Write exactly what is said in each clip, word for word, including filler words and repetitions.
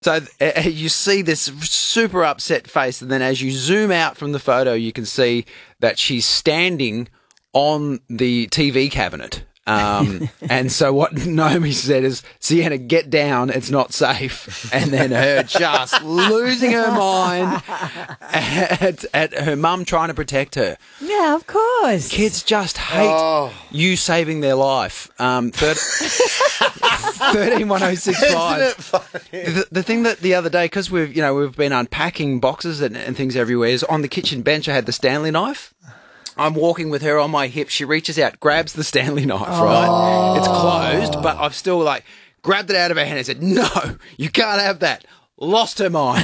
So uh, you see this super upset face, and then as you zoom out from the photo, you can see that she's standing on the T V cabinet. Um, and so what Naomi said is, Sienna, get down, it's not safe. And then her just losing her mind at, at her mum trying to protect her. Yeah, of course. Kids just hate Oh. you saving their life. Um, thir- thirteen one oh six five. Isn't it funny? The, the thing that the other day, because we've you know we've been unpacking boxes and, and things everywhere, is on the kitchen bench I had the Stanley knife. I'm walking with her on my hip. She reaches out, grabs the Stanley knife, Oh. right? It's closed, but I've still like grabbed it out of her hand and said, "No, you can't have that." Lost her mind.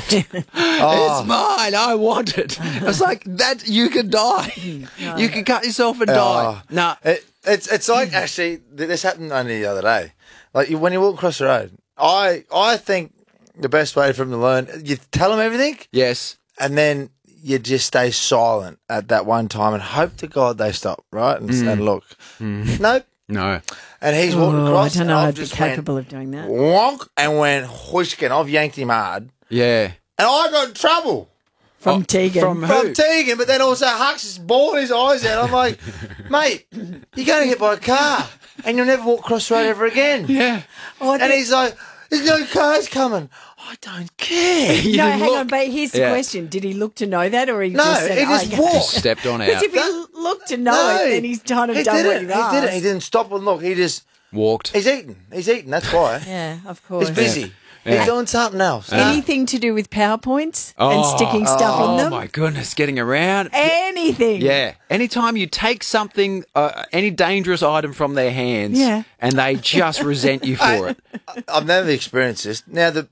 Oh. It's mine. I want it. I was like, that you could die. You can cut yourself and die. Oh. No. It, it's it's like actually th- this happened only the other day. Like you, when you walk across the road, I I think the best way for them to learn, you tell them everything, Yes. and then you just stay silent at that one time and hope to God they stop, right? And, and look, nope. No. And he's walking Oh, across. I don't know and I'd I've be just capable went, of doing that. wonk, and went whooshkin. I've yanked him hard, Yeah. and I got in trouble. From Oh, Tegan. from- Who? From Tegan, but then also Hux is bawling his eyes out. I'm like, mate, you're going to get by a car and you'll never walk across the road ever again. Yeah. Oh, I And think- he's like, there's no cars coming. I don't care. You no, didn't hang look. on, but here's the Yeah. question. Did he look to know that or he No, just said, he just "Oh, walked." Just stepped on Because out. if he looked to know No. it, then he's kind of he done did what it. he He asked. did it. He didn't stop and look. He just, Walked. he's eating. He's eating. That's why. Yeah, of course. He's busy. Yeah. He's doing something else. Anything to do with PowerPoints and Oh. sticking stuff Oh, in them? my goodness. Getting around. Anything. Yeah. Anytime you take something, uh, any dangerous item from their hands, Yeah. and they just resent you for it. I've never experienced this. Now, the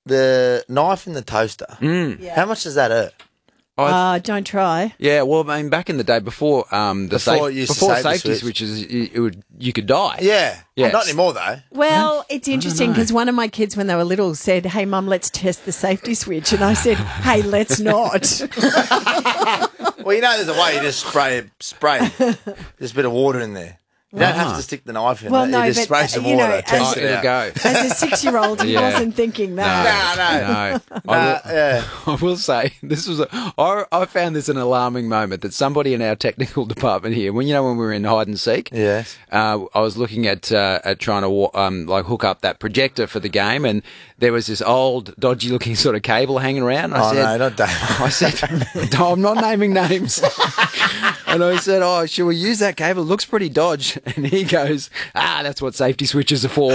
the knife in the toaster, Yeah. how much does that hurt? I Uh, don't try. Yeah, well, I mean, back in the day, before um, the Before safe, it used to before save the safety switch. switches, you, it would you could die. Yeah. Yes. Not anymore, though. Well, it's interesting because one of my kids, when they were little, said, "Hey, Mum, let's test the safety switch," and I said, "Hey, let's not." Well, you know, there's a way you just spray it, spray it. There's a bit of water in there. You don't have to stick the knife in Well, it. no, you just but, spray uh, some you water. know, test as- Oh, it it'll out. go. As a six-year-old, he Yeah. wasn't thinking that. No, no. No. I, Nah, will, yeah. I will say this was a. I, I found this an alarming moment that somebody in our technical department here, when you know when we were in hide and seek, Yes. uh, I was looking at uh, at trying to wa- um, like hook up that projector for the game, and there was this old dodgy looking sort of cable hanging around. I Oh, said, no, not that. I said, "No, I'm not naming names." And I said, "Oh, should we use that cable? It looks pretty dodge." And he goes, "Ah, that's what safety switches are for."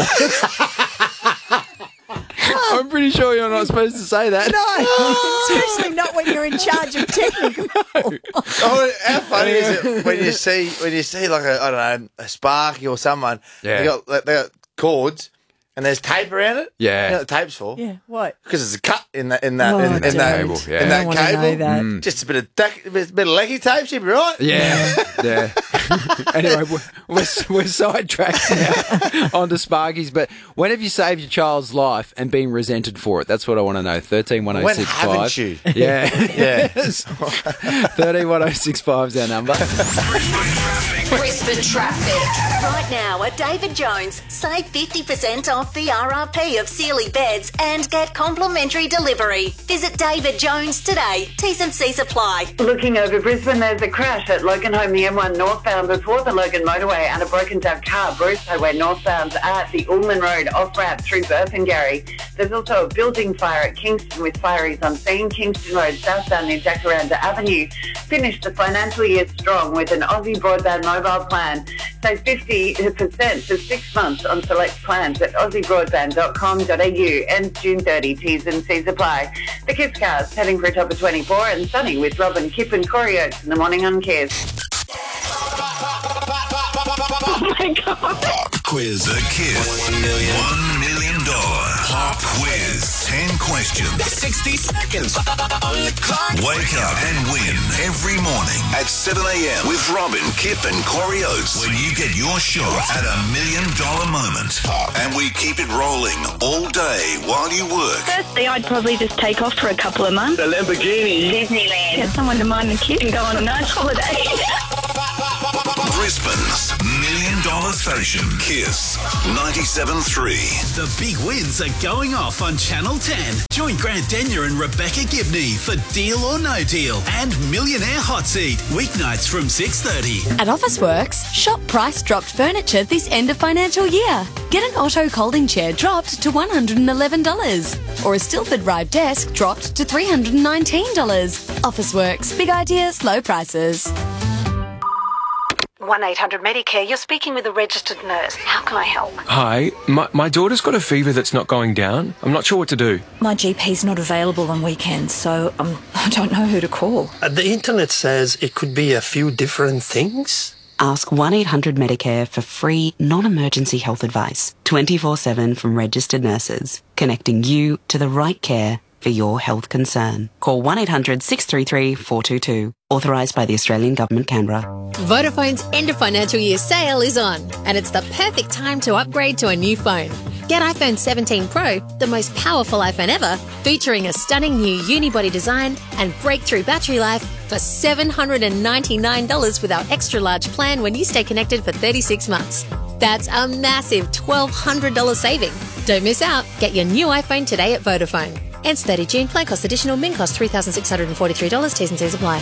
I'm pretty sure you're not supposed to say that. No, especially not when you're in charge of technical. Oh, how funny is it when you see when you see like a I don't know a Sparky or someone? Yeah. They got they got cords and there's tape around it. Yeah. You know what the tape's for? Yeah, what? Because there's a cut in that in that Oh, in, in don't. that Cable, yeah. in I that don't wanna know cable. that. Mm. Just a bit of duck, a bit, bit of leggy tape, she'd be right. Yeah, yeah. Anyway, we're, we're, we're sidetracked now onto Sparkies, but when have you saved your child's life and been resented for it? That's what I want to know. thirteen one oh When six five. haven't you? Yeah. Yeah. thirteen one oh six five is our number. Brisbane traffic. Right now at David Jones, save fifty percent off the R R P of Sealy beds and get complimentary delivery. Visit David Jones today. T's and C's apply. Looking over Brisbane, there's a crash at Loganholme, the M one northbound before the Logan motorway and a broken down car, Bruce Highway northbound at the Ullman Road off-ramp through Burpengary. There's also a building fire at Kingston with fireys on scene. Kingston Road southbound near Jacaranda Avenue. Finish the financial year strong with an Aussie broadband mobile plan. Save fifty percent for six months on select plans at aussie broadband dot com dot a u. And June thirtieth, T's and C's apply. The Kids Cast heading for a top of twenty-four and sunny with Robin, Kip and Corey Oates in the morning on Kiss. Oh my God. Pop quiz. The Kiss. One million. One million dollar pop quiz. Ten questions. Sixty seconds. On the clock. Wake up and win every morning at seven a.m. with Robin, Kip and Corey Oates. When you get your shot at a million dollar moment. And we keep it rolling all day while you work. Firstly, I'd probably just take off for a couple of months. The Lamborghini. Disneyland. Get someone to mind the kid and go on a nice holiday. Brisbane's million dollar dollar station. Kiss ninety-seven point three. The big wins are going off on Channel ten. Join Grant Denyer and Rebecca Gibney for Deal or No Deal and Millionaire Hot Seat, weeknights from six thirty. At Officeworks, shop price dropped furniture this end of financial year. Get an Otto Colding chair dropped to one hundred eleven dollars or a Stilford Rive desk dropped to three hundred nineteen dollars. Officeworks, big ideas, low prices. one eight hundred Medicare, you're speaking with a registered nurse. How can I help? Hi, my, my daughter's got a fever that's not going down. I'm not sure what to do. My G P's not available on weekends, so um, I don't know who to call. Uh, the internet says it could be a few different things. Ask one eight hundred Medicare for free, non-emergency health advice, twenty-four seven from registered nurses, connecting you to the right care for your health concern. Call one eight hundred six three three four two two. Authorised by the Australian Government, Canberra. Vodafone's end of financial year sale is on, and it's the perfect time to upgrade to a new phone. Get iPhone seventeen Pro, the most powerful iPhone ever, featuring a stunning new unibody design and breakthrough battery life for seven hundred ninety-nine dollars with our extra large plan when you stay connected for thirty-six months. That's a massive twelve hundred dollars saving. Don't miss out. Get your new iPhone today at Vodafone. Ends thirty June. Plan cost additional. Min cost three thousand six hundred forty-three dollars. T's and C's apply.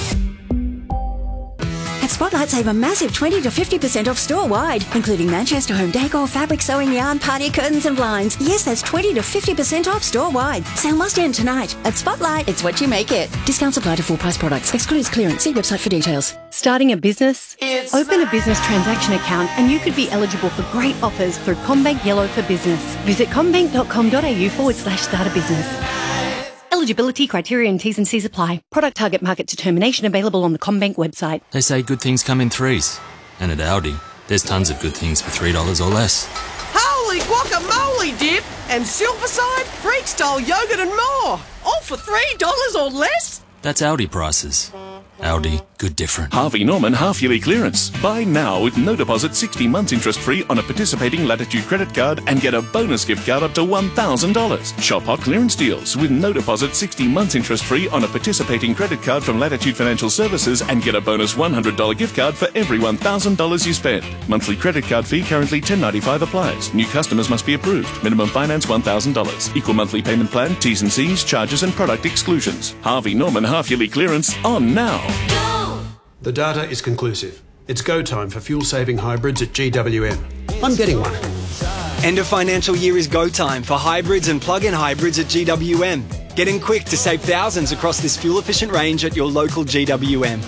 At Spotlight, save a massive twenty to fifty percent off store-wide, including Manchester home decor, fabric, sewing yarn, party curtains and blinds. Yes, that's twenty to fifty percent off store-wide. Sale must end tonight. At Spotlight, it's what you make it. Discounts apply to full-price products. Excludes clearance. See website for details. Starting a business? It's Open a business transaction account and you could be eligible for great offers through CommBank Yellow for Business. Visit commbank.com.au forward slash start a business. Eligibility criteria and T's and C's apply. Product target market determination available on the CommBank website. They say good things come in threes. And at Aldi, there's tons of good things for three dollars or less. Holy guacamole dip and Silverside, Freak-style yogurt and more. All for three dollars or less? That's Aldi prices. Aldi, good different. Harvey Norman half-yearly clearance. Buy now with no deposit, sixty months interest-free on a participating Latitude credit card and get a bonus gift card up to one thousand dollars. Shop hot clearance deals with no deposit, sixty months interest-free on a participating credit card from Latitude Financial Services and get a bonus one hundred dollars gift card for every one thousand dollars you spend. Monthly credit card fee currently ten dollars ninety-five applies. New customers must be approved. Minimum finance one thousand dollars. Equal monthly payment plan, T's and C's, charges and product exclusions. Harvey Norman half-yearly clearance on now. The data is conclusive. It's go time for fuel-saving hybrids at G W M. I'm getting one. End of financial year is go time for hybrids and plug-in hybrids at G W M. Get in quick to save thousands across this fuel-efficient range at your local G W M.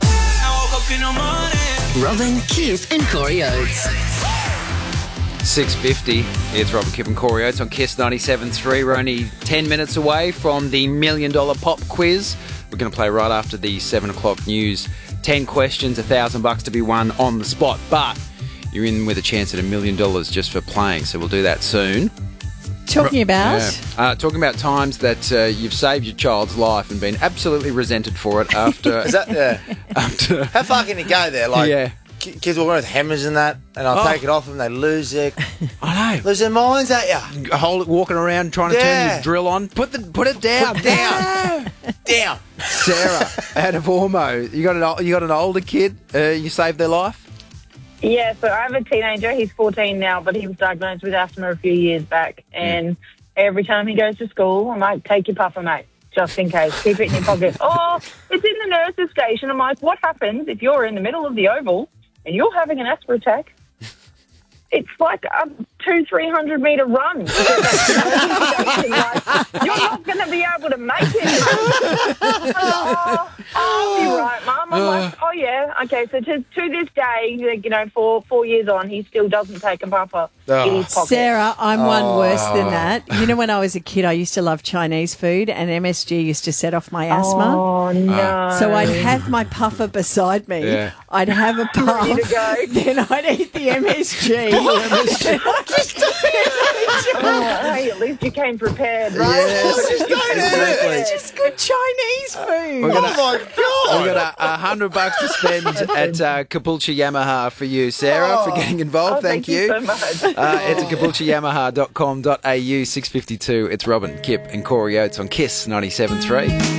Robin, Kiss and Corey Oates. six fifty. It's Robin, Kip and Corey Oates on Kiss ninety-seven point three. We're only ten minutes away from the Million Dollar Pop Quiz. We're going to play right after the seven o'clock news. ten questions, a thousand bucks to be won on the spot. But you're in with a chance at a million dollars just for playing. So we'll do that soon. Talking about? Yeah. Uh, talking about times that uh, you've saved your child's life and been absolutely resented for it after... Is that, yeah. after How far can you go there? Like, yeah. Kids will run with hammers and that, and I'll Oh. take it off them. They lose their, I know. lose their minds at you. Hold it, walking around trying to turn Yeah. your drill on. Put the put it down, Put- down, down. Sarah, out of Ormo, you got an ol- you got an older kid. Uh, you saved their life. Yeah, so I have a teenager. He's fourteen now, but he was diagnosed with asthma a few years back. And every time he goes to school, I'm like, take your puffer, mate, just in case. Keep it in your pocket. Oh, it's in the nurse's station. I'm like, what happens if you're in the middle of the oval and you're having an asthma attack? It's like a two, three hundred metre run. Like, you're not going to be able to make it. oh, oh, you're right, Mum. I'm like, oh, yeah. Okay, so to, to this day, you know, four, four years on, he still doesn't take a puffer in his pocket. Sarah, I'm one Oh. worse than that. You know, when I was a kid, I used to love Chinese food, and M S G used to set off my asthma. Oh, no. So I'd have my puffer beside me. Yeah. I'd have a puff. Ready to go. Then I'd eat the M S G. Oh, hey, at least you came prepared, right? Yes, exactly. It's just good Chinese food. We're gonna- Oh, my God. We've got a, a hundred bucks to spend at uh, Capulcia Yamaha for you, Sarah, for getting involved. Oh, thank, thank you so much. Uh, it's at capulcia yamaha dot com dot a u. six fifty-two. It's Robin, Kip and Corey Oates on Kiss ninety-seven point three.